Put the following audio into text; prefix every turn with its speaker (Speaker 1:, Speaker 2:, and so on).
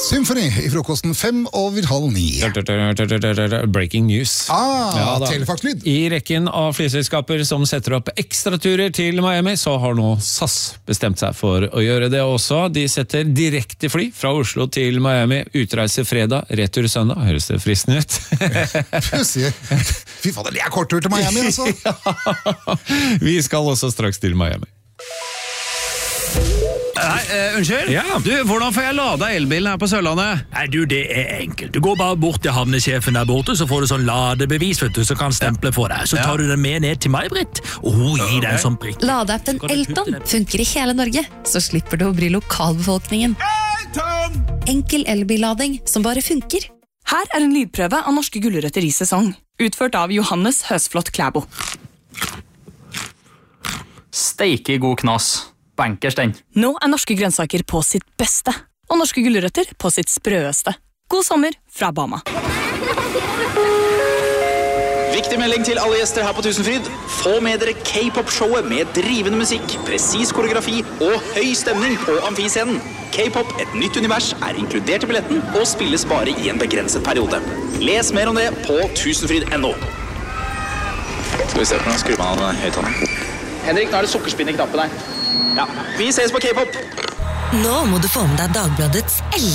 Speaker 1: Symphony i frokosten 8:05.
Speaker 2: Breaking news.
Speaker 1: Telefaxlyd.
Speaker 2: I rekken av flyselskaper som setter opp ekstraturer til Miami, så har nå SAS bestemt seg for å gjøre det også. De setter direkte fly fra Oslo til Miami, utreise fredag, retur søndag. Høres det fristende ut?
Speaker 1: Fy fader, det er korttur til Miami, altså.
Speaker 2: Vi skal også straks til Miami.
Speaker 3: Unnskyld?
Speaker 2: Ja.
Speaker 3: Du, hvordan får jeg lada elbilen her på Sørlandet?
Speaker 4: Nei, du, det er enkelt. Du går bare bort til havnesjefen der borte, så får du sånn ladebevis, vet du, som kan stemple for deg. Så tar du den med ned til meg, Britt, og hun gir deg en sånn prikk.
Speaker 5: Ladeappen Elton funker i hele Norge, så slipper du å bry lokalbefolkningen. Enkel elbillading som bare funker.
Speaker 6: Her er en lydprøve av norske gulrøtter i sesong, utført av Johannes Høsflot Klæbo.
Speaker 7: Steike god knass. Bankers den.
Speaker 6: Nå er norske grønnsaker på sitt beste, og norske gulrøtter på sitt sprøeste. God sommer fra Bama.
Speaker 8: Viktig melding til alle gjester her på Tusenfryd. Få med dere K-pop-showet med drivende musikk, presis koreografi og høy stemning på amfiscenen. K-pop, et nytt univers, er inkludert i billetten og spilles bare i en begrenset periode. Les mer om det på tusenfryd.no. Skal vi se på den, skru man av høyttaleren. Henrik, nå er det sukkerspinn i knappen her. Ja, vi ses på K-pop.
Speaker 9: Nå må du få med deg Dagbladets